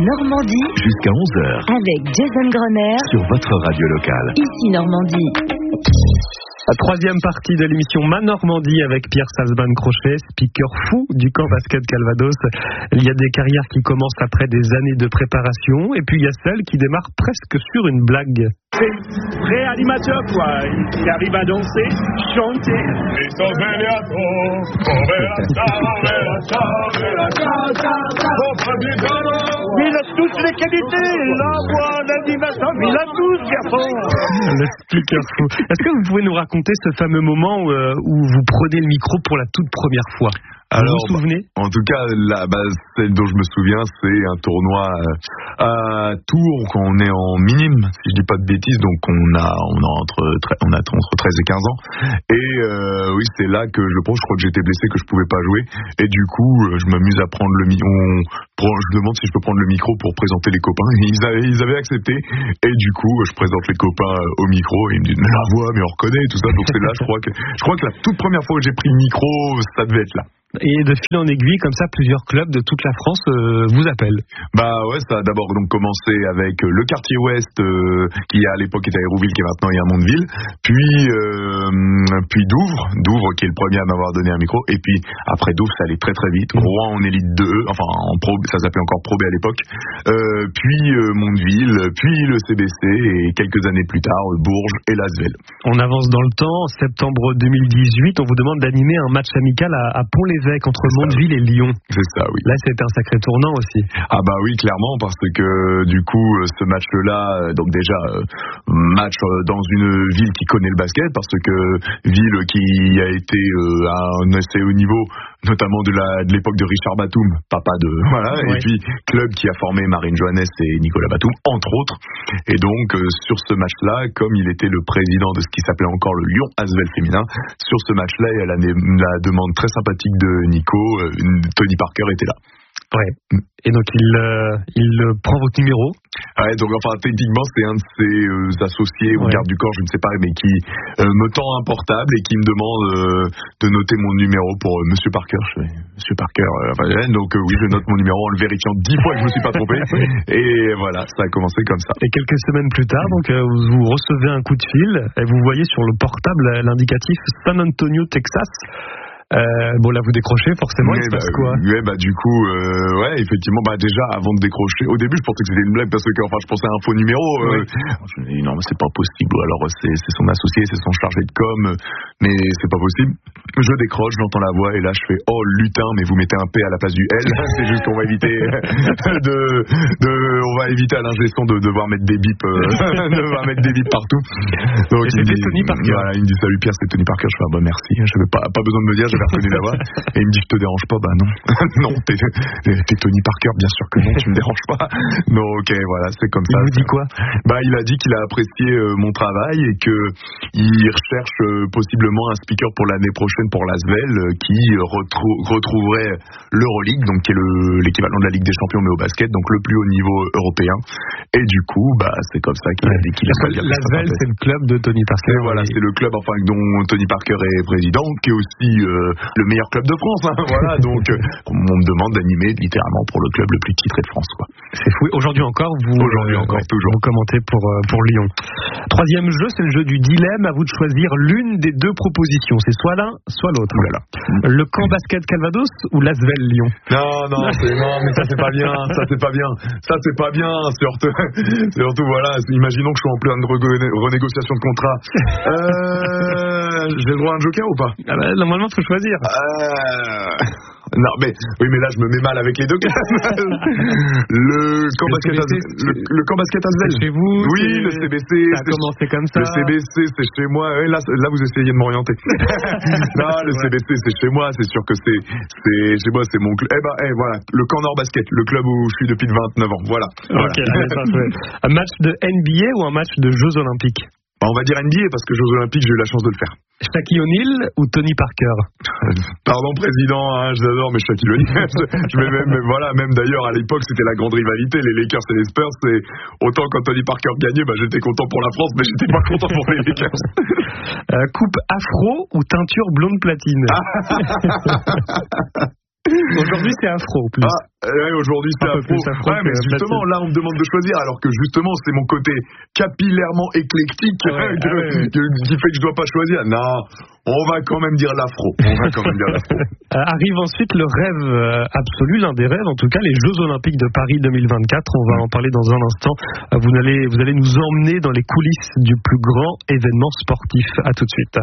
Normandie jusqu'à 11h avec Jason Grenier sur votre radio locale. Ici Normandie. La troisième partie de l'émission Ma Normandie avec Pierre Salzman-Crochet, speaker fou du camp basket Calvados. Il y a des carrières qui commencent après des années de préparation et puis il y a celles qui démarrent presque sur une blague. C'est vrai animateur quoi, il arrive à danser, chanter. Il a toutes les qualités, la voix, l'animation, il a tout ce garçon. Le speaker fou. Est-ce que vous pouvez nous raconter ce fameux moment où vous prenez le micro pour la toute première fois ? Alors, vous vous souvenez ? En tout cas, celle dont je me souviens, c'est un tournoi à Tours quand on est en minime, si je dis pas de bêtises, donc on a entre 13 et 15 ans. Et oui, c'est là que je crois que j'étais blessé, que je pouvais pas jouer. Et du coup, je m'amuse à prendre le micro. Je demande si je peux prendre le micro pour présenter les copains. Et ils avaient accepté. Et du coup, je présente les copains au micro. Et ils me disent mais la voix, mais on reconnaît tout ça. Donc c'est là, je crois que la toute première fois où j'ai pris le micro, ça devait être là. Et de fil en aiguille, comme ça, plusieurs clubs de toute la France vous appellent. Bah ouais, ça a d'abord donc commencé avec le quartier ouest, qui à l'époque était à Hérouville, qui est maintenant à Mondeville, puis Douvres, qui est le premier à m'avoir donné un micro, et puis après Douvres, ça allait très très vite. Rouen en élite 2, enfin en pro, ça s'appelait encore Pro B à l'époque, puis Mondeville, puis le CBC, et quelques années plus tard, Bourges et l'Asvel. On avance dans le temps, en septembre 2018, on vous demande d'animer un match amical à Pont-l'Évêque entre Mondeville et Lyon. C'est ça, oui. Là, c'était un sacré tournant aussi. Ah bah oui, clairement, parce que du coup, ce match-là, donc déjà, match dans une ville qui connaît le basket, parce que ville qui a été à un assez haut niveau, notamment de l'époque de Richard Batum, papa de... Voilà, ouais. Et puis club qui a formé Marine Johannes et Nicolas Batum, entre autres. Et donc, sur ce match-là, comme il était le président de ce qui s'appelait encore le Lyon Asvel féminin, sur ce match-là, il y a la demande très sympathique de Nico, Tony Parker était là. Ouais. Et donc il prend votre numéro. Ouais, donc enfin techniquement c'est un de ses associés ou garde du corps, je ne sais pas, mais qui me tend un portable et qui me demande de noter mon numéro pour Monsieur Parker. Je fais Monsieur Parker, donc oui, je note mon numéro en le vérifiant 10 fois que je me suis pas trompé. Et voilà, ça a commencé comme ça. Et quelques semaines plus tard, donc vous recevez un coup de fil et vous voyez sur le portable l'indicatif San Antonio, Texas. Bon là vous décrochez forcément, il se passe quoi? Du coup ouais effectivement déjà avant de décrocher, au début je pensais que c'était une blague parce que je pensais à un faux numéro, je me dis non mais c'est pas possible, alors c'est son associé, c'est son chargé de com, mais c'est pas possible. Je décroche, j'entends la voix et là je fais oh lutin, mais vous mettez un P à la place du L. C'est juste qu'on va éviter on va éviter à l'ingé son de devoir mettre des bips partout. Donc et c'était Tony Parker. Voilà, il me dit salut Pierre, c'est Tony Parker. Je fais bah merci, j'avais pas besoin de me dire, j'avais reconnu la voix. Et il me dit je te dérange pas? Bah non. Non, t'es Tony Parker, bien sûr que non, tu me déranges pas. Non, ok, voilà, c'est comme ça. Il vous dit quoi? Bah il a dit qu'il a apprécié mon travail et que il recherche possiblement un speaker pour l'année prochaine pour l'Asvel qui retrouverait l'Euroleague, donc qui est l'équivalent de la Ligue des Champions mais au basket, donc le plus haut niveau européen. Et du coup, c'est comme ça qu'il a dit qu'il a. L'Asvel, c'est le club de Tony Parker. Et voilà, c'est le club dont Tony Parker est président, qui est aussi le meilleur club de France. Hein, voilà, donc on me demande d'animer littéralement pour le club le plus titré de France, quoi. C'est fou. Aujourd'hui encore, toujours. Vous commentez pour Lyon. Troisième jeu, c'est le jeu du dilemme. À vous de choisir l'une des deux propositions. C'est soit l'un, soit l'autre. Voilà. Le camp basket Calvados ou l'Asvel Lyon? Non, mais ça c'est pas bien. Surtout voilà, imaginons que je suis en pleine renégociation de contrat. J'ai le droit à un joker ou pas? Normalement, faut choisir. Non, mais là je me mets mal avec les deux. Le camp basket Asvel. C'est chez vous? Oui, le CBC. Ça a commencé comme ça. Le CBC, c'est chez moi. Et là, vous essayez de m'orienter. Non, le CBC, c'est chez moi. C'est sûr que c'est chez moi, c'est mon club. Voilà, le camp Nord Basket, le club où je suis depuis 29 ans. Voilà. Ok, un match de NBA ou un match de Jeux Olympiques? On va dire NBA parce que Jeux Olympiques, j'ai eu la chance de le faire. Shaquille O'Neal ou Tony Parker? Pardon président, j'adore, mais Shaquille O'Neal. Même d'ailleurs à l'époque c'était la grande rivalité, les Lakers et les Spurs. C'est autant quand Tony Parker gagnait, j'étais content pour la France, mais j'étais pas content pour les Lakers. Coupe afro ou teinture blonde platine? Aujourd'hui, c'est afro plus. Aujourd'hui, c'est afro. Mais justement, là, on me demande de choisir, alors que justement, c'est mon côté capillairement éclectique qui fait que je dois pas choisir. Non, on va quand même dire l'afro. Arrive ensuite le rêve absolu, l'un des rêves, en tout cas, les Jeux Olympiques de Paris 2024. On va en parler dans un instant. Vous allez nous emmener dans les coulisses du plus grand événement sportif. À tout de suite.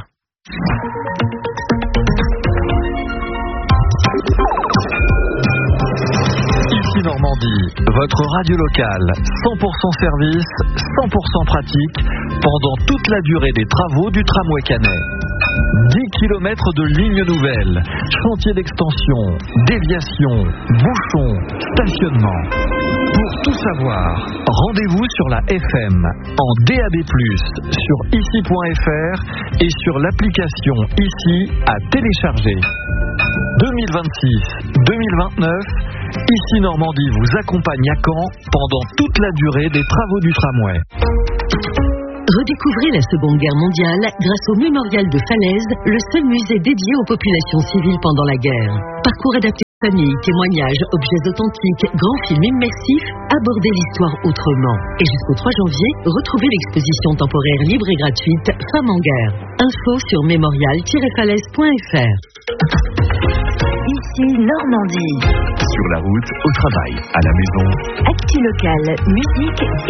Normandie, votre radio locale, 100% service, 100% pratique, pendant toute la durée des travaux du tramway Canet. 10 km de lignes nouvelles, chantier d'extension, déviation, bouchons, stationnement. Pour tout savoir, rendez-vous sur la FM, en DAB+, sur ici.fr et sur l'application Ici à télécharger. 2026-2029, Ici Normandie vous accompagne à Caen pendant toute la durée des travaux du tramway. Redécouvrez la Seconde Guerre mondiale grâce au Mémorial de Falaise, le seul musée dédié aux populations civiles pendant la guerre. Parcours adapté aux familles, témoignages, objets authentiques, grands films immersifs, abordez l'histoire autrement. Et jusqu'au 3 janvier, retrouvez l'exposition temporaire libre et gratuite Femmes en guerre. Info sur mémorial-falaise.fr. Ici Normandie. Sur la route, au travail, à la maison. Actu locale, musique